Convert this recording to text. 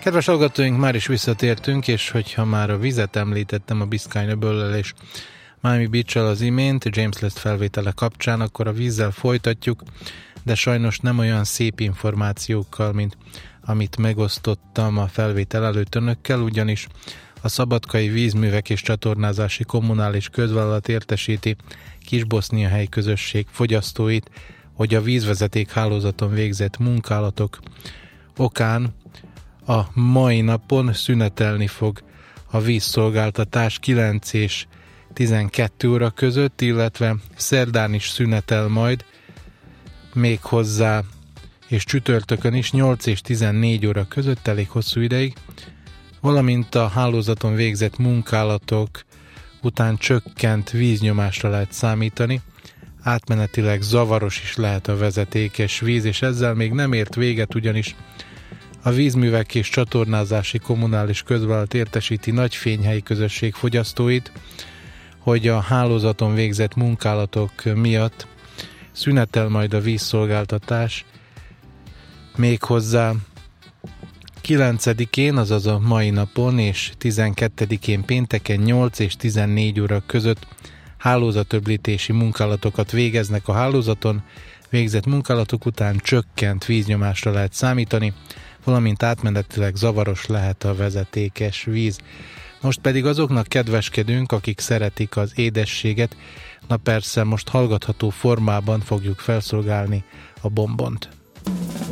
Kedves hallgatóink, már is visszatértünk, és hogyha már a vizet említettem a Biscayne-öböllel és Miami Beach-el az imént, James List felvétele kapcsán, akkor a vízzel folytatjuk, de sajnos nem olyan szép információkkal, mint amit megosztottam a felvétel előtt önökkel, ugyanis a Szabadkai Vízművek és Csatornázási Kommunális Közvállalat értesíti Kis-Bosznia helyközösség fogyasztóit, hogy a vízvezeték hálózaton végzett munkálatok okán a mai napon szünetelni fog a vízszolgáltatás 9 és 12 óra között, illetve szerdán is szünetel majd, méghozzá és csütörtökön is 8 és 14 óra között, elég hosszú ideig, valamint a hálózaton végzett munkálatok után csökkent víznyomásra lehet számítani, átmenetileg zavaros is lehet a vezetékes víz, és ezzel még nem ért véget, ugyanis a Vízművek és Csatornázási Kommunális Közvállalat értesíti Nagyfényhelyi közösség fogyasztóit, hogy a hálózaton végzett munkálatok miatt szünetel majd a vízszolgáltatás, méghozzá 9-én, azaz a mai napon, és 12-én pénteken 8 és 14 óra között hálózatöblítési munkálatokat végeznek a hálózaton, végzett munkálatok után csökkent víznyomásra lehet számítani, valamint átmenetileg zavaros lehet a vezetékes víz. Most pedig azoknak kedveskedünk, akik szeretik az édességet, na persze most hallgatható formában fogjuk felszolgálni a bombont.